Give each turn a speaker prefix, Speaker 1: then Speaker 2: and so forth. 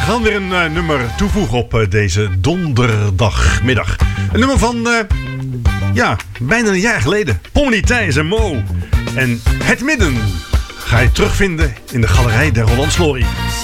Speaker 1: gaan weer een nummer toevoegen op deze donderdagmiddag. Een nummer van, bijna een jaar geleden. Pommelien Thijs en Mo. En Het Midden ga je terugvinden in de Galerij der Hollands Glorie.